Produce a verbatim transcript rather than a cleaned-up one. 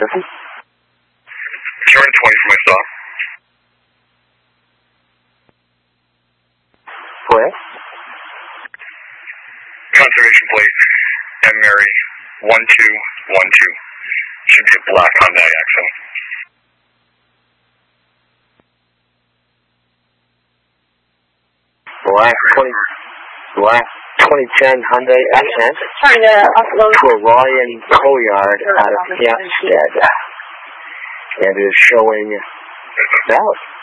Pacific. Turn twenty for my stop. Where? Conservation plate, M. Mary, one two one two. Should be a black Hyundai Accent. Black twenty, black twenty ten Hyundai Accent. Trying to upload. To a Ryan Coyard out of Hampstead. And is showing valid.